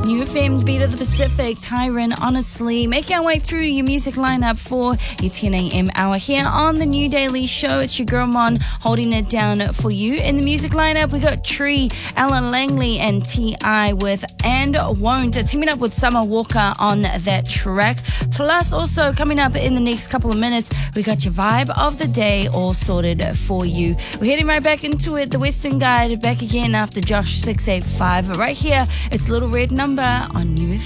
New FM, Beat of the Pacific, Tyron, Honestly. Making our way through your music lineup for your 10 a.m. hour here on the New Daily Show. It's your girl Mon holding it down for you. In the music lineup, we got Tree, Alan Langley, and T.I. with And Won't, teaming up with Summer Walker on that track. Plus, also coming up in the next couple of minutes, we got your vibe of the day all sorted for you. We're heading right back into it. The Western Guide back again after Josh 685. Right here, it's Little Red Number on New FM.